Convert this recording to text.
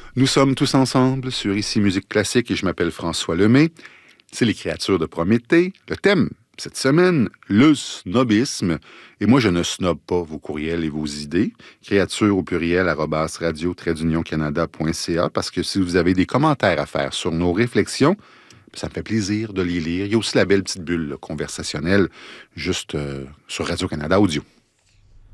Nous sommes tous ensemble sur Ici Musique Classique et je m'appelle François Lemay. C'est les créatures de Prométhée. Le thème, cette semaine, le snobisme. Et moi, je ne snob pas vos courriels et vos idées. Créatures au pluriel, @radio-canada.ca, parce que si vous avez des commentaires à faire sur nos réflexions, ça me fait plaisir de les lire. Il y a aussi la belle petite bulle là, conversationnelle juste sur Radio-Canada Audio.